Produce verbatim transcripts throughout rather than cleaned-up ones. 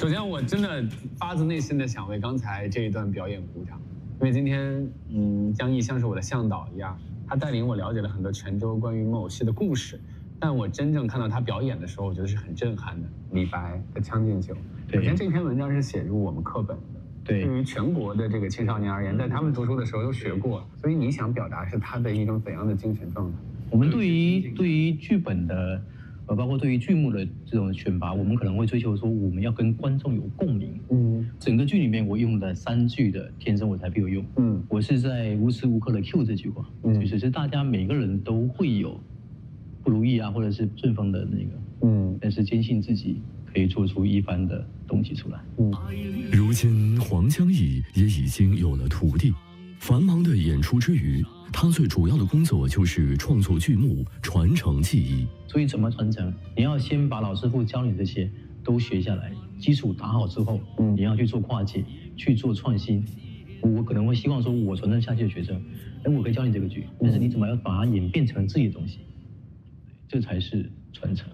首先，我真的发自内心的想为刚才这一段表演鼓掌，因为今天，嗯，江毅像是我的向导一样，他带领我了解了很多泉州关于木偶戏的故事。但我真正看到他表演的时候，我觉得是很震撼的。李白的《将进酒》，首先这篇文章是写入我们课本的，对于全国的这个青少年而言，在他们读书的时候都学过，所以你想表达是他的一种怎样的精神状态？ 我们对于对于剧本的，呃，包括对于剧目的这种选拔，我们可能会追求说，我们要跟观众有共鸣。嗯，整个剧里面我用的三句的“天生我材必有用”，嗯，我是在无时无刻的 cue 这句话，嗯，就是是大家每个人都会有不如意啊，或者是顺风的那个，嗯，但是坚信自己可以做出一番的东西出来。嗯， 如今黄江毅也已经有了徒弟，繁忙的演出之余，他最主要的工作就是创作剧目，传承技艺。 所以怎么传承？你要先把老师傅教你这些都学下来，基础打好之后，嗯，你要去做跨界，去做创新。我可能会希望说，我传承下去的学生，哎，我可以教你这个剧，但是你怎么要把它演变成自己的东西？这才是传承。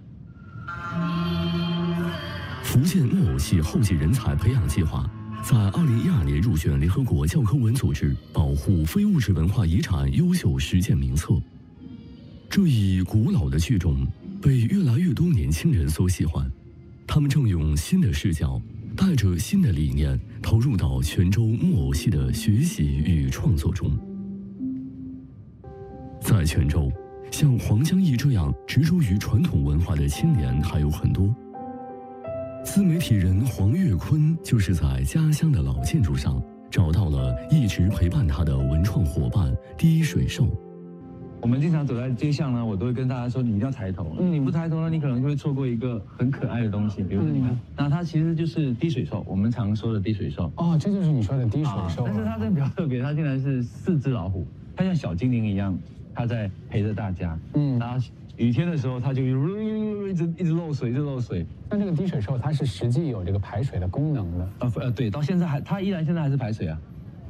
福建木偶戏后继人才培养计划在二零一二年入选联合国教科文组织保护非物质文化遗产优秀实践名册。这一古老的剧种被越来越多年轻人所喜欢，他们正用新的视角，带着新的理念，投入到泉州木偶戏的学习与创作中。在泉州，像黄江毅这样执着于传统文化的青年还有很多。自媒体人黄岳坤就是在家乡的老建筑上找到了一直陪伴他的文创伙伴滴水兽。 我们经常走在街上呢，我都会跟大家说，你一定要抬头。嗯，你不抬头呢，你可能就会错过一个很可爱的东西。比如说，你看，嗯、那它其实就是滴水兽，我们常说的滴水兽。 哦，这就是你说的滴水兽、啊。 但是它这个比较特别，它竟然是四只老虎，它像小精灵一样，它在陪着大家。嗯，然后雨天的时候，它就一直一直漏水，一直漏水。 那这个滴水兽，它是实际有这个排水的功能的。 呃呃，对，到现在还它依然现在还是排水啊。